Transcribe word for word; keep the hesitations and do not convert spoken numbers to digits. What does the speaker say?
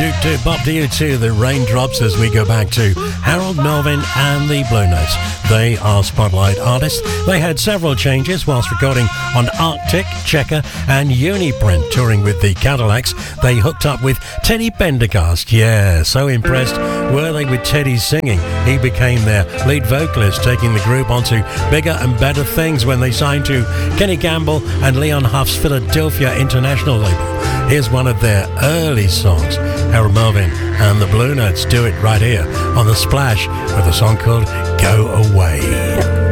Duke to bop to you too, the Raindrops, as we go back to Harold Melvin and the Blue Notes. They are Spotlight artists. They had several changes whilst recording on Arctic, Checker and Uniprint. Touring with the Cadillacs, they hooked up with Teddy Pendergast. Yeah, so impressed were they with Teddy's singing. He became their lead vocalist, taking the group onto bigger and better things when they signed to Kenny Gamble and Leon Huff's Philadelphia International label. Here's one of their early songs. Harold Melvin and the Blue Notes do it right here on The Splash with a song called Go Away.